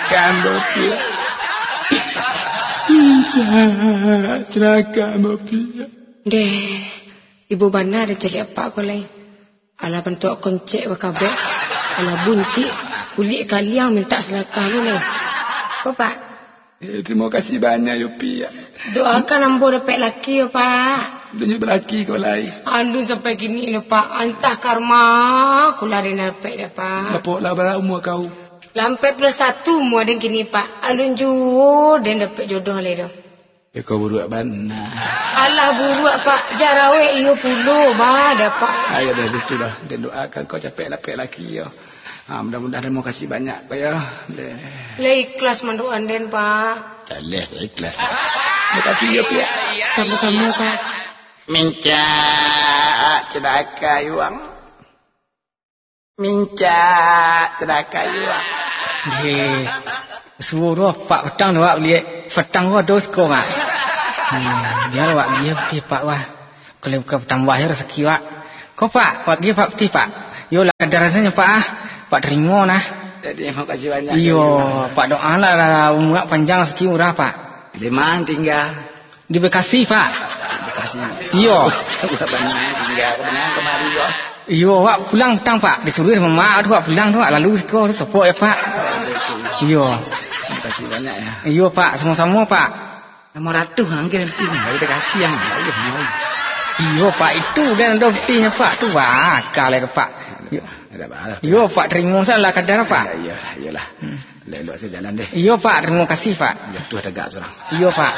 mobil. Minca celaka mobil. Deh, ibu benar jadi apa kau lain? Ala bentuk koncek wakabek, ala bunci, kulit kalian minta selakah lu lain. Kau pak? Terima kasih banyak Yopi. Doakan ambo dapat laki ya pak. Dunia berlaki kau lain. Aduh sampai gini lah pak. Antah karma, aku lari dapat dah pak. Lapoklah berapa umur kau? Lampai +1 mu ada gini pak. Alun juh dan dapat jodoh le dah. Ya kau buruk benar. Alah buruk pak. Jarawe iyo puluh bah dapat. Ayo dah itulah. Dan doakan kau capek dapat laki ya. Mudah-mudahan terima kasih banyak pak ya. Le ikhlas manduan den pak. Daleh ikhlas. Terima kasih ya pak. Sama-sama pak. Minca celaka yuang. Minca celaka yuang. Suruh pak petang doak lihat petang gua dos kau mak. Biar wak dia peti pak wah. Kalau bukan petang wahir rezeki wak. Kau pak dia pak peti pak. Yo lah kadar rasanya pak ah. Pak terima nah. Jadi terima kasih banyak. Iyo pak doa lah umur panjang rezeki murah pak. Di mana tinggal? Di Bekasi pak. Bekasi. Iyo. Banyak tinggal benar kemari yo. Iyo wak pulang petang pak. Disuruh sama mak tu wak pulang tu wak lalu kau support ya pak. Iyo. Terima kasih banyak ya. Iyo pak sama-sama pak. Nomor ratu angin penting. Kita kasih yang lain. Iyo pak itu kan ada buktinya pak tu wak kalau pak. Iyo pak terima salah kadar pak. Iyalah. Lelok saya jalan deh. Iyo pak terima kasih pak. Ya tu ada gak seorang. Iyo pak.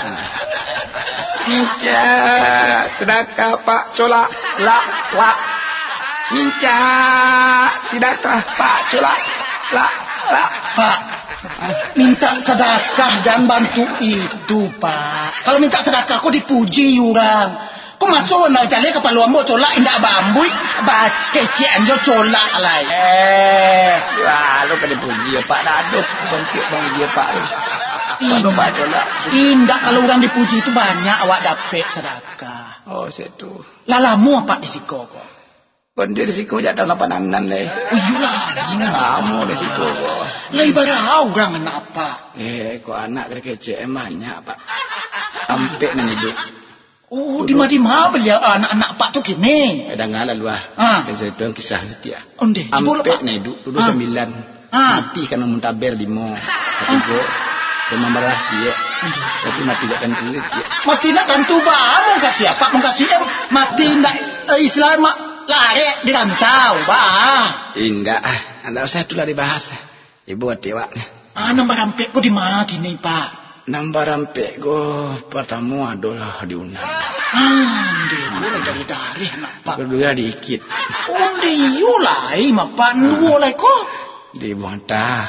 Minca sedekah pak colak la. Minca sedekah pak colak la. Pak, minta sedekah jangan bantu itu pak. Kalau minta sedekah kau dipuji orang. Kau masuk nak cari kepala ambo colak indak bambui, kecian jo colak lah. Wah, lu kan dipuji ya pak. Aduh, bangkit bang dia pak. Pak colak. Indak kalau orang dipuji itu banyak awak dapat sedekah. Oh, situ. Lalamu apa risiko kau? Kondir risiko jatuh lapanan le. Iyalah, kamu risiko kau. Lah ibarat orang anak apa? Kau anak kecil banyak pak. Ampe nan hidup. Oh, di mana beliau anak-anak pak tu kini? Ada ngalah luah. Dan saya tuang kisah setia. Onde. Ampe nan hidup dulu 9. Mati kan muntaber 5. Ketiga. Memang berasi ya. Tapi mati tak tentu ya. Mati tak tentu bah. Mau kasih apa? Mau kasih mati tak Islam lari di rantau bah. Enggak. Anda usah itulah dibahas. Ibu hati wak. Nombor rampek kau di mana kini pak? Nombor rampek kau pertama adalah di Unan. Dia dari anak pak. Kedua diikit. Dia yulai mapan dua lai kau. Di Buantah.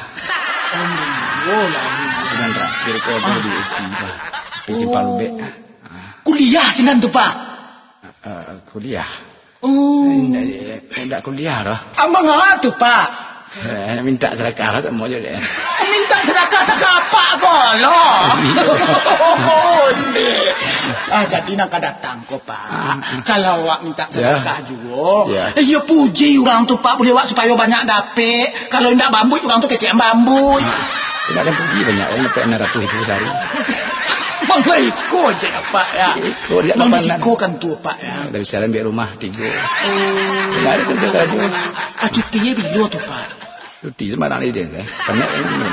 Dan terakhir kau di Istiba. Di Palbe. Kuliah sinan tu pak. Kuliah. Tidak kuliah dah. Abang tu pak. Minta sedekah tak mau je deh. Minta sedekah tak apa kau loh. Jadi nak datang kau pak. Kalau awak minta sedekah juga, ya puji orang tu pak boleh awak supaya banyak dapat. Kalau tidak bambu orang tu kecil bambu. Tidak ada puji banyak orang dapat 600 ribu sehari. Manglah ikut je pak ya. Ikut dia lapan. Ikut kan tu pak ya. Dari salam biar rumah 3. Tidak ada kerja kerja. Cuti bila tu pak? Cuti sembarang dia. Penat